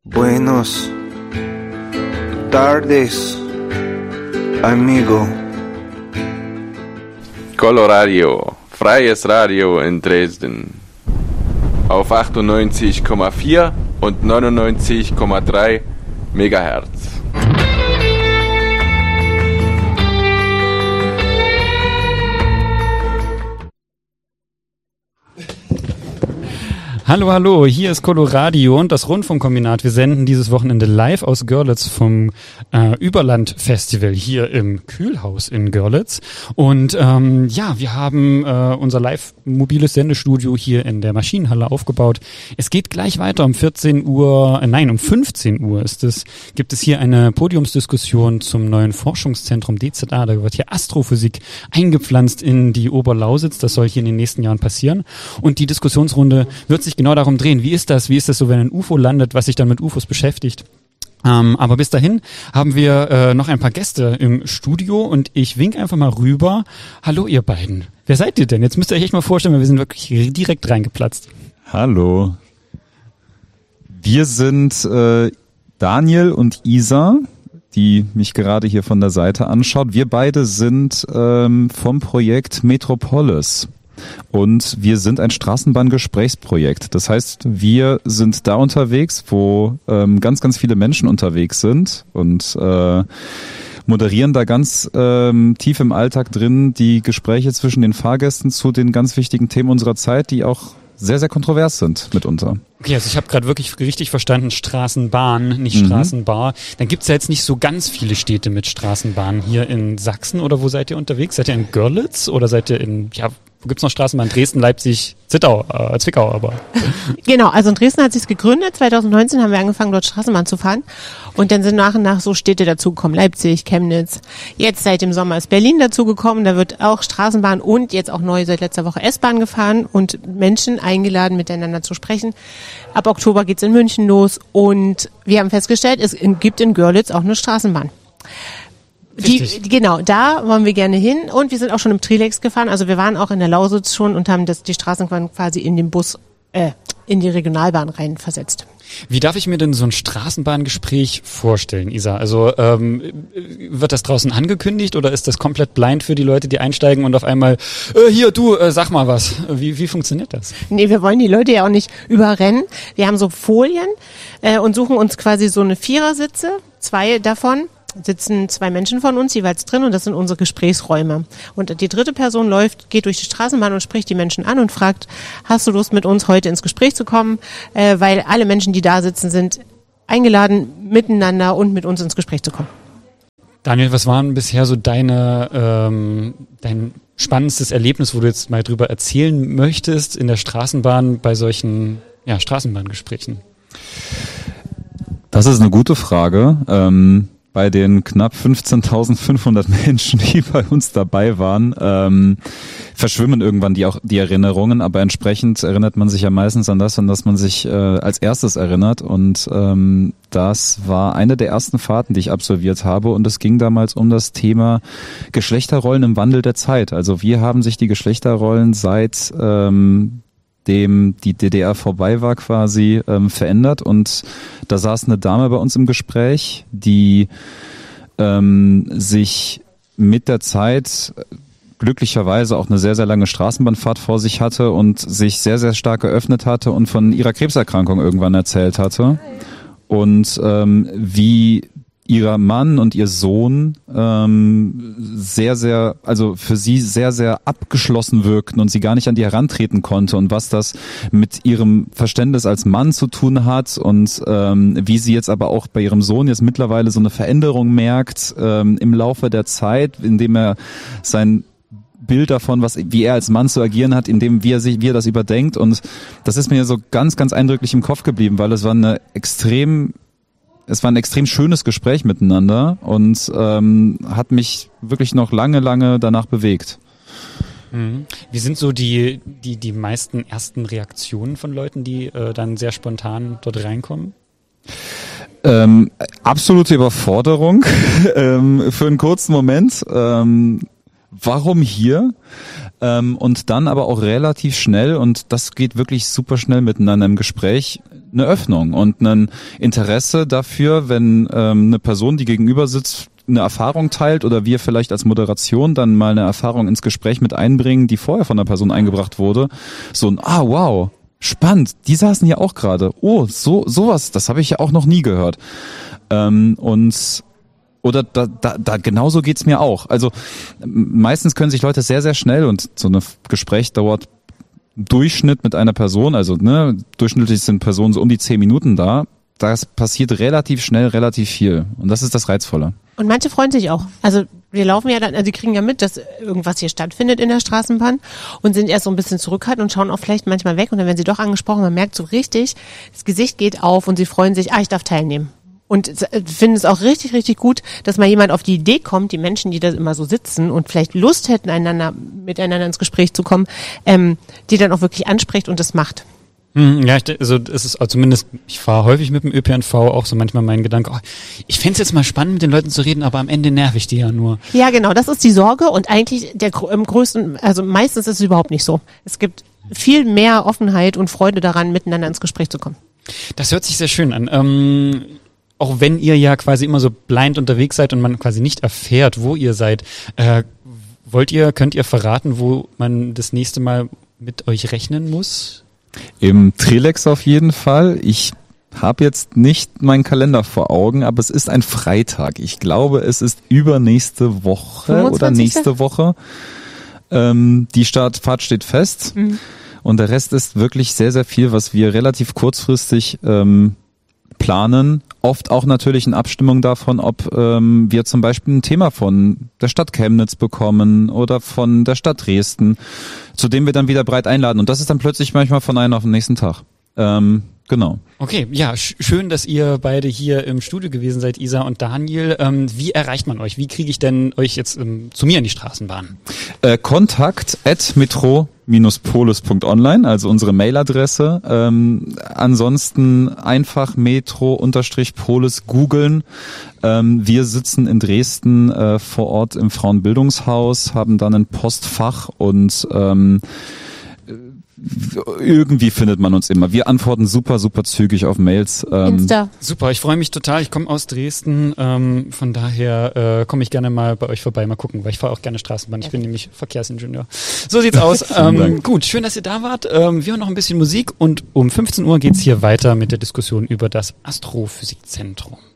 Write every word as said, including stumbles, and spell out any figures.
Buenos tardes, amigo. Coloradio, freies Radio in Dresden. Auf achtundneunzig Komma vier und neunundneunzig Komma drei Megahertz. Hallo, hallo, hier ist Coloradio und das Rundfunkkombinat. Wir senden dieses Wochenende live aus Görlitz vom äh, Überland-Festival hier im Kühlhaus in Görlitz. Und ähm, ja, wir haben äh, unser live-mobiles Sendestudio hier in der Maschinenhalle aufgebaut. Es geht gleich weiter um vierzehn Uhr, äh, nein, um fünfzehn Uhr ist es, gibt es hier eine Podiumsdiskussion zum neuen Forschungszentrum D Z A. Da wird hier Astrophysik eingepflanzt in die Oberlausitz. Das soll hier in den nächsten Jahren passieren. Und die Diskussionsrunde wird sich genau darum drehen. Wie ist das? Wie ist das so, wenn ein U F O landet, was sich dann mit U F Os beschäftigt? Ähm, aber bis dahin haben wir äh, noch ein paar Gäste im Studio und ich wink einfach mal rüber. Hallo ihr beiden. Wer seid ihr denn? Jetzt müsst ihr euch echt mal vorstellen, weil wir sind wirklich direkt reingeplatzt. Hallo. Wir sind äh, Daniel und Isa, die mich gerade hier von der Seite anschaut. Wir beide sind ähm, vom Projekt Metropolis. Und wir sind ein Straßenbahngesprächsprojekt. Das heißt, wir sind da unterwegs, wo ähm, ganz, ganz viele Menschen unterwegs sind und äh, moderieren da ganz ähm, tief im Alltag drin die Gespräche zwischen den Fahrgästen zu den ganz wichtigen Themen unserer Zeit, die auch sehr, sehr kontrovers sind mitunter. Okay, also ich habe gerade wirklich richtig verstanden, Straßenbahn, nicht Mhm. Straßenbar. Dann gibt's ja jetzt nicht so ganz viele Städte mit Straßenbahnen hier in Sachsen, oder wo seid ihr unterwegs? Seid ihr in Görlitz oder seid ihr in, ja, wo gibt's noch Straßenbahn? Dresden, Leipzig, Zittau, äh, Zwickau, aber. Genau, also in Dresden hat sich's gegründet. zwanzig neunzehn haben wir angefangen, dort Straßenbahn zu fahren. Und dann sind nach und nach so Städte dazugekommen. Leipzig, Chemnitz. Jetzt seit dem Sommer ist Berlin dazugekommen. Da wird auch Straßenbahn und jetzt auch neu seit letzter Woche S-Bahn gefahren und Menschen eingeladen, miteinander zu sprechen. Ab Oktober geht's in München los und wir haben festgestellt, es gibt in Görlitz auch eine Straßenbahn. Die, genau, da wollen wir gerne hin und wir sind auch schon im Trilex gefahren, also wir waren auch in der Lausitz schon und haben das, die Straßenbahn quasi in den Bus, äh, in die Regionalbahn rein versetzt. Wie darf ich mir denn so ein Straßenbahngespräch vorstellen, Isa? Also ähm, wird das draußen angekündigt oder ist das komplett blind für die Leute, die einsteigen und auf einmal, äh, hier, du, äh, sag mal was. Wie, wie funktioniert das? Nee, wir wollen die Leute ja auch nicht überrennen. Wir haben so Folien äh, und suchen uns quasi so eine Vierersitze, zwei davon. Sitzen zwei Menschen von uns jeweils drin und das sind unsere Gesprächsräume. Und die dritte Person läuft, geht durch die Straßenbahn und spricht die Menschen an und fragt, hast du Lust mit uns heute ins Gespräch zu kommen? Äh, weil alle Menschen, die da sitzen, sind eingeladen, miteinander und mit uns ins Gespräch zu kommen. Daniel, was waren bisher so deine, ähm, dein spannendstes Erlebnis, wo du jetzt mal drüber erzählen möchtest in der Straßenbahn bei solchen ja, Straßenbahngesprächen? Das ist eine gute Frage. Ähm Bei den knapp fünfzehntausendfünfhundert Menschen, die bei uns dabei waren, ähm, verschwimmen irgendwann die auch die Erinnerungen, aber entsprechend erinnert man sich ja meistens an das, an das man sich äh, als erstes erinnert. Und ähm, das war eine der ersten Fahrten, die ich absolviert habe. Und es ging damals um das Thema Geschlechterrollen im Wandel der Zeit. Also wie haben sich die Geschlechterrollen seit ähm, dem die D D R vorbei war quasi ähm, verändert und da saß eine Dame bei uns im Gespräch, die ähm, sich mit der Zeit glücklicherweise auch eine sehr, sehr lange Straßenbahnfahrt vor sich hatte und sich sehr, sehr stark geöffnet hatte und von ihrer Krebserkrankung irgendwann erzählt hatte und ähm, wie ihrer Mann und ihr Sohn ähm, sehr, sehr, also für sie sehr, sehr abgeschlossen wirkten und sie gar nicht an die herantreten konnte und was das mit ihrem Verständnis als Mann zu tun hat und ähm, wie sie jetzt aber auch bei ihrem Sohn jetzt mittlerweile so eine Veränderung merkt ähm, im Laufe der Zeit, indem er sein Bild davon, was wie er als Mann zu agieren hat, indem wie er sich, wie er das überdenkt und das ist mir so ganz, ganz eindrücklich im Kopf geblieben, weil es war eine extrem Es war ein extrem schönes Gespräch miteinander und ähm, hat mich wirklich noch lange, lange danach bewegt. Mhm. Wie sind so die die die meisten ersten Reaktionen von Leuten, die äh, dann sehr spontan dort reinkommen? Ähm, absolute Überforderung ähm, für einen kurzen Moment. Ähm, warum hier? Ähm, und dann aber auch relativ schnell, und das geht wirklich super schnell miteinander im Gespräch, eine Öffnung und ein Interesse dafür, wenn ähm, eine Person, die gegenüber sitzt, eine Erfahrung teilt oder wir vielleicht als Moderation dann mal eine Erfahrung ins Gespräch mit einbringen, die vorher von der Person eingebracht wurde. So ein, ah, wow, spannend, die saßen hier auch gerade. Oh, so sowas, das habe ich ja auch noch nie gehört. Ähm, und oder da, da, da genauso geht's mir auch. Also meistens können sich Leute sehr, sehr schnell, und so ein Gespräch dauert im Durchschnitt mit einer Person, also ne, durchschnittlich sind Personen so um die zehn Minuten da. Das passiert relativ schnell, relativ viel. Und das ist das Reizvolle. Und manche freuen sich auch. Also wir laufen ja dann, also die kriegen ja mit, dass irgendwas hier stattfindet in der Straßenbahn und sind erst so ein bisschen zurückhaltend und schauen auch vielleicht manchmal weg. Und dann werden sie doch angesprochen, man merkt so richtig, das Gesicht geht auf und sie freuen sich, ah, ich darf teilnehmen. Und finden es auch richtig, richtig gut, dass mal jemand auf die Idee kommt, die Menschen, die da immer so sitzen und vielleicht Lust hätten, einander miteinander ins Gespräch zu kommen, ähm, die dann auch wirklich anspricht und das macht. Ja, ich, also es ist also zumindest, ich fahre häufig mit dem Ö P N V, auch so manchmal mein Gedanke, oh, ich fänd's jetzt mal spannend, mit den Leuten zu reden, aber am Ende nerv ich die ja nur. Ja, genau, das ist die Sorge und eigentlich der im größten, also meistens ist es überhaupt nicht so. Es gibt viel mehr Offenheit und Freude daran, miteinander ins Gespräch zu kommen. Das hört sich sehr schön an. Ähm, auch wenn ihr ja quasi immer so blind unterwegs seid und man quasi nicht erfährt, wo ihr seid, äh, wollt ihr, könnt ihr verraten, wo man das nächste Mal mit euch rechnen muss? Im Trelex auf jeden Fall. Ich habe jetzt nicht meinen Kalender vor Augen, aber es ist ein Freitag. Ich glaube, es ist übernächste Woche fünfundzwanzigste oder nächste Woche. Ähm, die Startfahrt steht fest. Mhm. Und der Rest ist wirklich sehr, sehr viel, was wir relativ kurzfristig ähm, planen. Oft auch natürlich in Abstimmung davon, ob ähm, wir zum Beispiel ein Thema von der Stadt Chemnitz bekommen oder von der Stadt Dresden, zu dem wir dann wieder breit einladen. Und das ist dann plötzlich manchmal von einem auf den nächsten Tag. Ähm, genau. Okay, ja, sch- schön, dass ihr beide hier im Studio gewesen seid, Isa und Daniel. Ähm, wie erreicht man euch? Wie kriege ich denn euch jetzt ähm, zu mir in die Straßenbahn? Äh, Kontakt at metro polis punkt online, also unsere Mailadresse. Ähm, ansonsten einfach metro-polis googeln. Ähm, wir sitzen in Dresden äh, vor Ort im Frauenbildungshaus, haben dann ein Postfach und ähm, irgendwie findet man uns immer. Wir antworten super, super zügig auf Mails. Ähm, Insta. Super, ich freue mich total. Ich komme aus Dresden. Ähm, von daher äh, komme ich gerne mal bei euch vorbei, mal gucken, weil ich fahre auch gerne Straßenbahn. Ich bin nämlich Verkehrsingenieur. So sieht's aus. ähm, gut, schön, dass ihr da wart. Ähm, wir hören noch ein bisschen Musik und um fünfzehn Uhr geht's hier weiter mit der Diskussion über das Astrophysikzentrum.